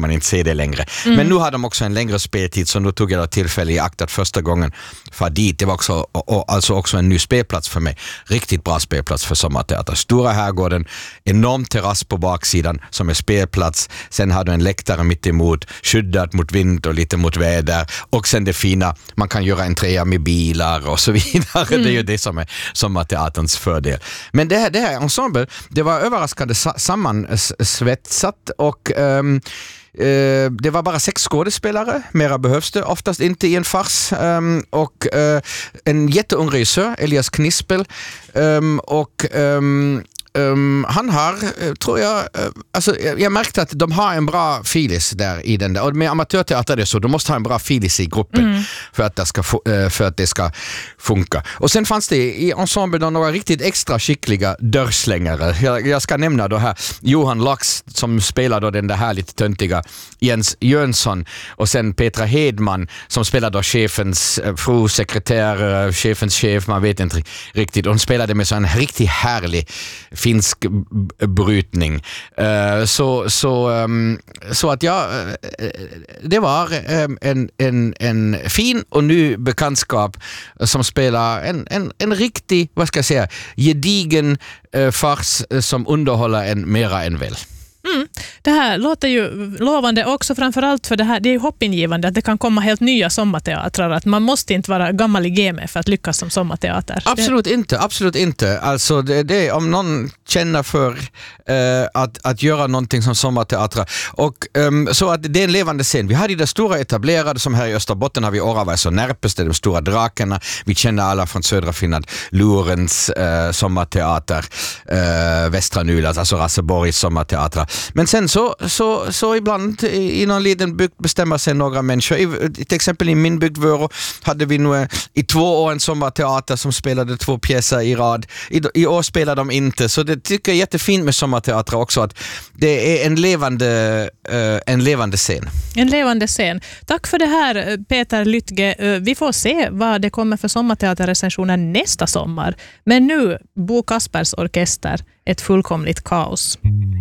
man inte se det längre. Men nu har de också en längre speltid, så nu tog jag då tillfälle i akt att första gången för dit. Det var också, alltså också en ny spelplats för mig. Riktigt bra spelplats för sommarteater. Stora herrgården, enorm terrass på baksidan som är spelplats. Sen har du en läktare mitt emot, skyddat mot vind och lite mot väder. Och sen det fina, man kan göra entréer med bilar och så vidare. Det är ju det som är sommarteaterns fördel. Men det här ensemble, det var överraskande sammansvetsat och det var bara 6 skådespelare, mera behövs det oftast inte i en fars, och en jätteung regissör, Elias Knispel, och han har, tror jag, alltså jag märkte att de har en bra filis där i den där, och med amatörteater är det så, de måste ha en bra filis i gruppen för att det ska funka. Och sen fanns det i ensemblen några riktigt extra skickliga dörrslängare. Jag ska nämna då här Johan Lax som spelar då den där här lite töntiga Jens Jönsson, och sen Petra Hedman som spelar då chefens fru, sekretär, chefens chef, man vet inte riktigt. Hon spelade med så en riktigt härlig finsk brytning. Så att det var en fin och ny bekantskap som spelar en riktig, vad ska jag säga, gedigen fars som underhåller en mera än väl. Det här låter ju lovande också, framförallt för det här, det är ju hoppingivande att det kan komma helt nya sommarteatrar, att man måste inte vara gammal i gamet för att lyckas som sommarteater. Absolut inte. Alltså det om någon känner för att göra någonting som sommarteatrar, och så att det är en levande scen. Vi har de stora etablerade, som här i Österbotten har vi Oravais och Närpes, det är de stora drakarna. Vi känner alla från södra Finland, Lurens sommarteater, Västra Nylands, alltså Raseborgs sommarteatrar. Men sen så ibland i någon liten bygd bestämmer sig några människor. Till exempel i min bygd Vörå hade vi nu i 2 år en sommarteater som spelade 2 pjäser i rad. I år spelar de inte, så det tycker jag är jättefint med sommarteater också, att det är en levande scen. En levande scen. Tack för det här, Peter Lytge. Vi får se vad det kommer för sommarteaterrecensioner nästa sommar. Men nu, Bo Kaspers orkester, ett fullkomligt kaos.